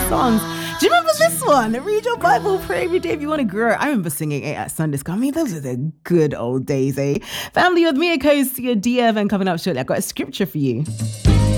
songs. Do you remember this one? Read your Bible, pray every day if you want to grow. I remember singing it at Sunday school. I mean, those are the good old days, eh? Family, with me, a co-host, Sia Dia, and coming up shortly, I've got a scripture for you.